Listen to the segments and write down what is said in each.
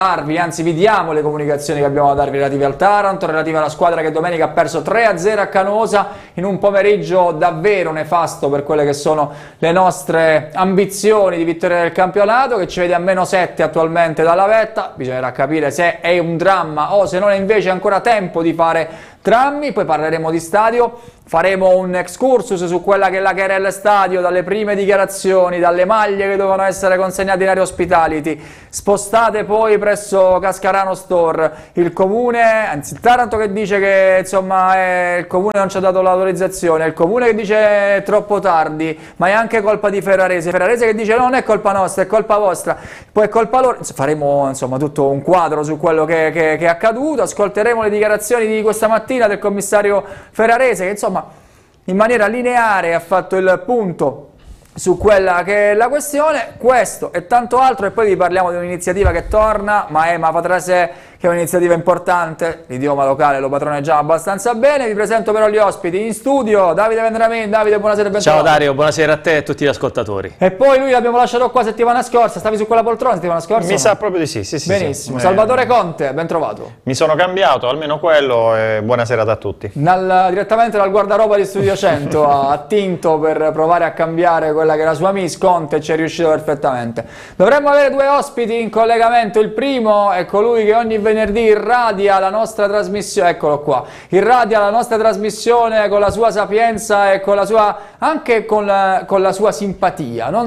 Anzi vi diamo le comunicazioni che abbiamo da darvi relative al Taranto, relative alla squadra che domenica ha perso 3-0 a Canosa in un pomeriggio davvero nefasto per quelle che sono le nostre ambizioni di vittoria del campionato, che ci vede a -7 attualmente dalla vetta. Bisognerà capire se è un dramma o se non è invece ancora tempo di fare drammi. Poi parleremo di stadio, faremo un excursus su quella che è la Querelle Stadio, dalle prime dichiarazioni, dalle maglie che dovevano essere consegnate in area hospitality, spostate poi presso Cascarano Store, il comune, anzi il Taranto che dice che insomma il comune non ci ha dato l'autorizzazione, il comune che dice è troppo tardi, ma è anche colpa di Ferrarese che dice no, non è colpa nostra, è colpa vostra, poi è colpa loro. Faremo insomma tutto un quadro su quello che è accaduto, ascolteremo le dichiarazioni di questa mattina del commissario Ferrarese, che insomma in maniera lineare ha fatto il punto su quella che è la questione. Questo e tanto altro, e poi vi parliamo di un'iniziativa che torna, ma fa tra sé, che è un'iniziativa importante, l'idioma locale lo padroneggiamo abbastanza bene. Vi presento però gli ospiti in studio: Davide Vendramin. Davide, buonasera e bentrovato. Ciao Dario, buonasera a te e a tutti gli ascoltatori. E poi lui l'abbiamo lasciato qua settimana scorsa, stavi su quella poltrona settimana scorsa? Mi sa proprio di sì, sì. Benissimo, Salvatore Conte, ben trovato. Mi sono cambiato, almeno quello, e buonasera a tutti. Direttamente dal guardaroba di Studio 100 ha attinto per provare a cambiare quella che è la sua Miss, Conte ci è riuscito perfettamente. Dovremmo avere due ospiti in collegamento. Il primo è colui che ogni venerdì irradia la nostra trasmissione, eccolo qua, irradia la nostra trasmissione con la sua sapienza e con la sua, anche con la sua simpatia, non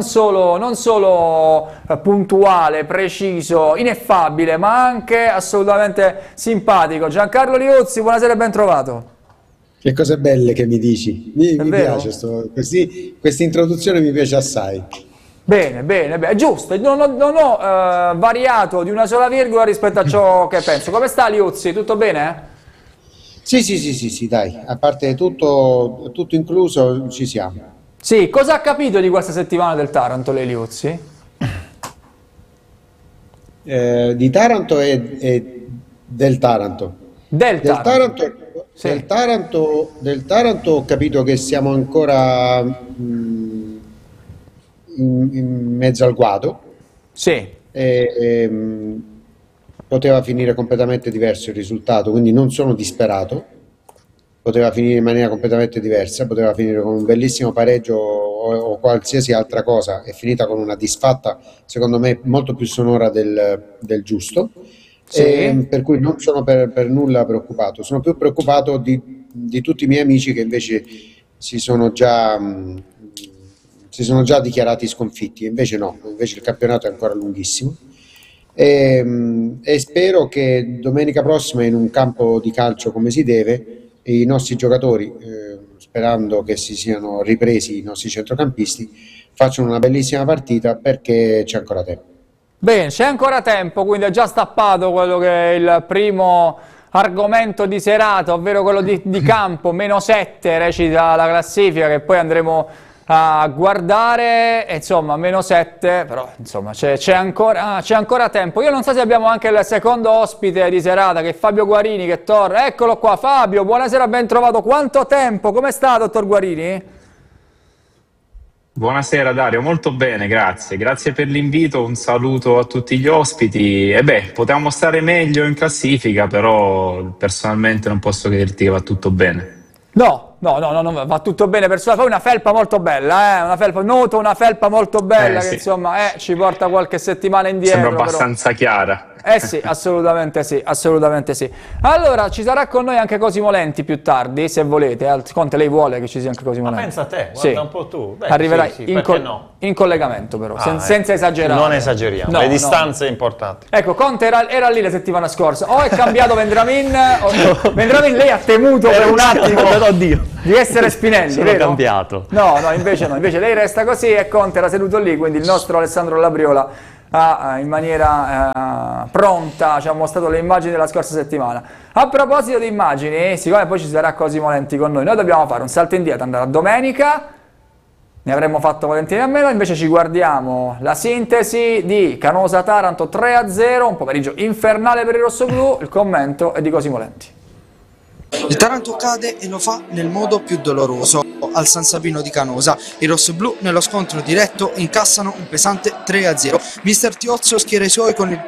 solo puntuale, preciso, ineffabile, ma anche assolutamente simpatico. Giancarlo Liuzzi, buonasera e ben trovato. Che cose belle che mi dici, mi piace, questa introduzione mi piace assai. Bene, giusto, non ho variato di una sola virgola rispetto a ciò che penso. Come sta Liuzzi? Tutto bene? Sì, dai, a parte tutto incluso ci siamo. Sì, cosa ha capito di questa settimana del Taranto lei, Liuzzi? Di Taranto e del Taranto. Del Taranto ho capito che siamo ancora in mezzo al guado. Sì. Poteva finire completamente diverso il risultato, quindi non sono disperato. Poteva finire in maniera completamente diversa, poteva finire con un bellissimo pareggio o qualsiasi altra cosa. È finita con una disfatta, secondo me, molto più sonora del giusto. Sì. Per cui non sono per nulla preoccupato. Sono più preoccupato di tutti i miei amici che invece si sono già dichiarati sconfitti. Invece no, invece il campionato è ancora lunghissimo. E spero che domenica prossima, in un campo di calcio come si deve, i nostri giocatori, sperando che si siano ripresi i nostri centrocampisti, facciano una bellissima partita, perché c'è ancora tempo. Bene, c'è ancora tempo, quindi è già stappato quello che è il primo argomento di serata, ovvero quello di campo. -7 recita la classifica, che poi andremo a guardare, insomma -7, però insomma c'è ancora tempo. Io non so se abbiamo anche il secondo ospite di serata, che è Fabio Guarini, che torna. Eccolo qua, Fabio, buonasera, ben trovato. Quanto tempo? Come sta, dottor Guarini? Buonasera Dario, molto bene, grazie per l'invito, un saluto a tutti gli ospiti. Potevamo stare meglio in classifica, però personalmente non posso che dirti che va tutto bene. No, va tutto bene personalmente. Poi una felpa molto bella, noto una felpa molto bella, che sì, insomma ci porta qualche settimana indietro. Sembra abbastanza chiara. Sì, assolutamente sì. Allora, ci sarà con noi anche Cosimo Lenti più tardi, se volete. Conte, lei vuole che ci sia anche Cosimo Lenti? Pensa a te, guarda un po' tu. Arriverai no? in collegamento però, senza esagerare. Non esageriamo, le distanze importanti. Ecco, Conte era lì la settimana scorsa, o è cambiato Vendramin, Vendramin lei ha temuto per un attimo di essere Spinelli, sono vero? cambiato. No, invece lei resta così e Conte era seduto lì, quindi il nostro Alessandro Labriola in maniera pronta ci ha mostrato le immagini della scorsa settimana. A proposito di immagini, siccome poi ci sarà Cosimo Lenti con noi dobbiamo fare un salto indietro, andare a domenica. Ne avremmo fatto volentieri a meno, invece ci guardiamo la sintesi di Canosa Taranto 3-0, un pomeriggio infernale per i rossoblù. Il commento è di Cosimo Lenti. Il Taranto cade e lo fa nel modo più doloroso. Al San Sabino di Canosa, i rossoblù nello scontro diretto incassano un pesante 3-0. Mister Tiozzo schiera i suoi con il